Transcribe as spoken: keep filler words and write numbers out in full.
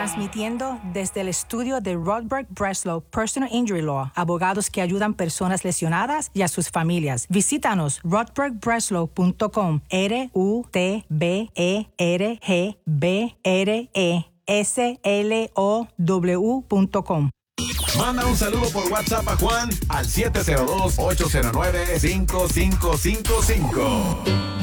Transmitiendo desde el estudio de Rodberg Breslow Personal Injury Law, abogados que ayudan personas lesionadas y a sus familias. Visítanos rodberg breslow punto com, R U T B E R G B R E S L O W punto com. Manda un saludo por WhatsApp a Juan al siete cero dos, ocho cero nueve, cinco cinco cinco cinco.